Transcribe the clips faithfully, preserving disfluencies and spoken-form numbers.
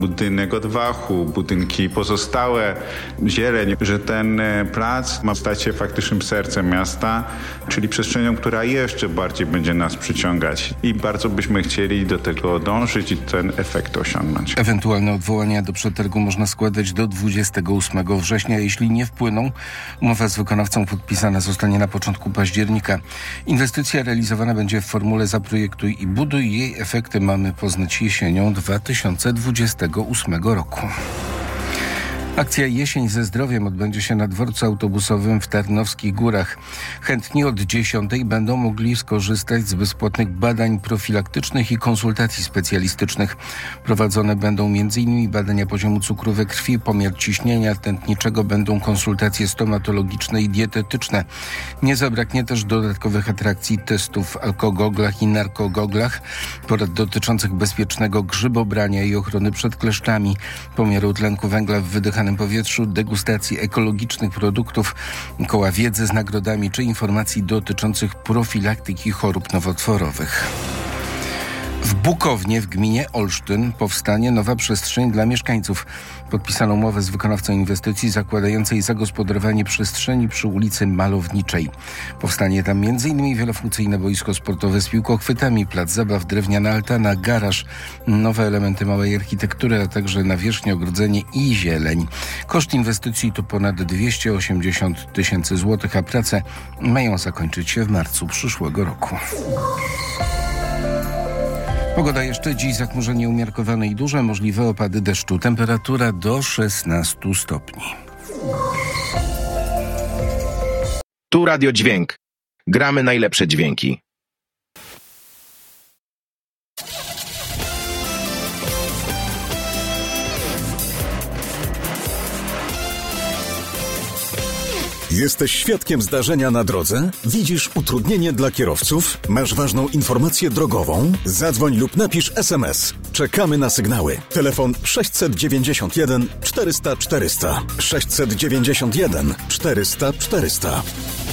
budynek odwachu, budynki pozostałe, zieleń, że ten plac ma stać się faktycznym sercem miasta, czyli przestrzenią, która jeszcze bardziej będzie nas przyciągać i bardzo byśmy chcieli do tego dążyć i ten efekt osiągnąć. Ewentualne odwołania do przetargu można składać do dwudziestego ósmego września. Jeśli nie wpłyną, umowa z wykonawcą podpisana zostanie na początku października. Inwestycja realizowana będzie w formule zaprojektuj i buduj. Jej efekty mamy poznać jesienią dwa tysiące dwudziestego ósmego roku. Akcja Jesień ze zdrowiem odbędzie się na dworcu autobusowym w Tarnowskich Górach. Chętni od dziesiątej będą mogli skorzystać z bezpłatnych badań profilaktycznych i konsultacji specjalistycznych. Prowadzone będą m.in. badania poziomu cukru we krwi, pomiar ciśnienia tętniczego, będą konsultacje stomatologiczne i dietetyczne. Nie zabraknie też dodatkowych atrakcji, testów w alkogoglach i narkogoglach, porad dotyczących bezpiecznego grzybobrania i ochrony przed kleszczami, pomiaru tlenku węgla w wydychanym powietrzu, degustacji ekologicznych produktów, koła wiedzy z nagrodami czy informacji dotyczących profilaktyki chorób nowotworowych. W Bukownie w gminie Olsztyn powstanie nowa przestrzeń dla mieszkańców. Podpisano umowę z wykonawcą inwestycji zakładającej zagospodarowanie przestrzeni przy ulicy Malowniczej. Powstanie tam między innymi wielofunkcyjne boisko sportowe z piłkochwytami, plac zabaw, drewniana altana, garaż, nowe elementy małej architektury, a także nawierzchnie, ogrodzenie i zieleń. Koszt inwestycji to ponad dwieście osiemdziesiąt tysięcy złotych, a prace mają zakończyć się w marcu przyszłego roku. Pogoda jeszcze dziś, zachmurzenie umiarkowane i duże, możliwe opady deszczu. Temperatura do szesnastu stopni. Tu Radio Dźwięk. Gramy najlepsze dźwięki. Jesteś świadkiem zdarzenia na drodze? Widzisz utrudnienie dla kierowców? Masz ważną informację drogową? Zadzwoń lub napisz es em es. Czekamy na sygnały. Telefon sześćset dziewięćdziesiąt jeden czterysta czterysta. sześćset dziewięćdziesiąt jeden czterysta czterysta.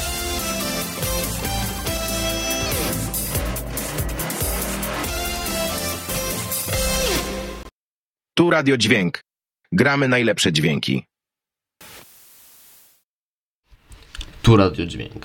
Tu Radio Dźwięk. Gramy najlepsze dźwięki. Tu Radio Dźwięk.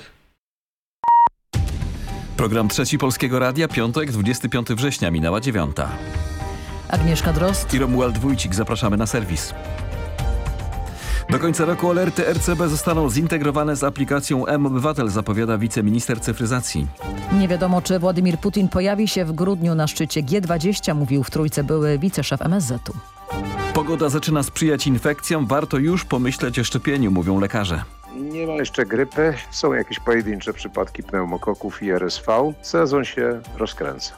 Program Trzeci Polskiego Radia, piątek, dwudziestego piątego września, minęła dziewiąta. Agnieszka Drozd I Romuald Wójcik, zapraszamy na serwis. Do końca roku alerty er ce be zostaną zintegrowane z aplikacją M-Obywatel, zapowiada wiceminister cyfryzacji. Nie wiadomo, czy Władimir Putin pojawi się w grudniu na szczycie gie dwadzieścia, mówił w Trójce były wiceszef em es zetu. Pogoda zaczyna sprzyjać infekcjom, warto już pomyśleć o szczepieniu, mówią lekarze. Nie ma jeszcze grypy, są jakieś pojedyncze przypadki pneumokoków i er es wu. Sezon się rozkręca.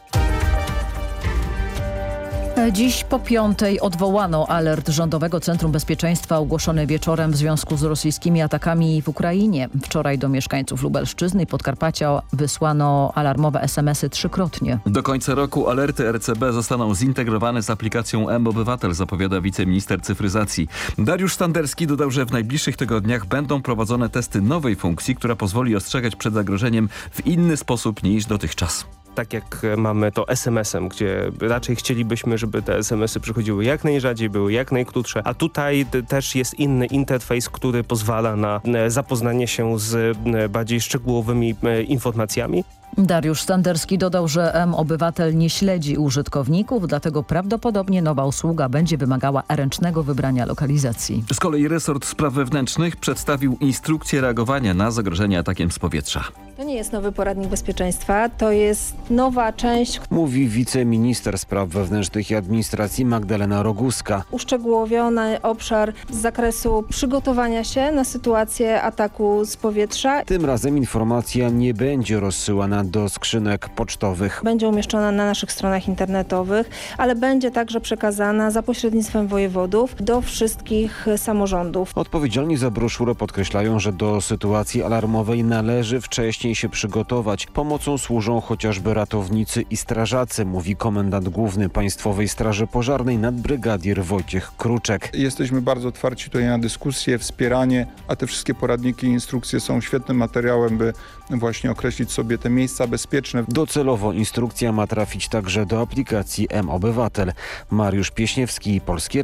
Dziś po piątej odwołano alert Rządowego Centrum Bezpieczeństwa ogłoszony wieczorem w związku z rosyjskimi atakami w Ukrainie. Wczoraj do mieszkańców Lubelszczyzny i Podkarpacia wysłano alarmowe es em esy trzykrotnie. Do końca roku alerty er ce be zostaną zintegrowane z aplikacją M-Obywatel, zapowiada wiceminister cyfryzacji. Dariusz Standerski dodał, że w najbliższych tygodniach będą prowadzone testy nowej funkcji, która pozwoli ostrzegać przed zagrożeniem w inny sposób niż dotychczas. Tak jak mamy to es em esem, gdzie raczej chcielibyśmy, żeby te es em esy przychodziły jak najrzadziej, były jak najkrótsze, a tutaj też jest inny interfejs, który pozwala na zapoznanie się z bardziej szczegółowymi informacjami. Dariusz Standerski dodał, że M-Obywatel nie śledzi użytkowników, dlatego prawdopodobnie nowa usługa będzie wymagała ręcznego wybrania lokalizacji. Z kolei resort spraw wewnętrznych przedstawił instrukcję reagowania na zagrożenie atakiem z powietrza. To nie jest nowy poradnik bezpieczeństwa, to jest nowa część. Mówi wiceminister spraw wewnętrznych i administracji Magdalena Roguska. Uszczegółowiony obszar z zakresu przygotowania się na sytuację ataku z powietrza. Tym razem informacja nie będzie rozsyłana do skrzynek pocztowych. Będzie umieszczona na naszych stronach internetowych, ale będzie także przekazana za pośrednictwem wojewodów do wszystkich samorządów. Odpowiedzialni za broszurę podkreślają, że do sytuacji alarmowej należy wcześniej się przygotować. Pomocą służą chociażby ratownicy i strażacy, mówi komendant główny Państwowej Straży Pożarnej nadbrygadier Wojciech Kruczek. Jesteśmy bardzo otwarci tutaj na dyskusję, wspieranie, a te wszystkie poradniki i instrukcje są świetnym materiałem, by właśnie określić sobie te miejsca miejsca bezpieczne. Docelowo instrukcja ma trafić także do aplikacji M-Obywatel. Mariusz Pieśniewski, Polskie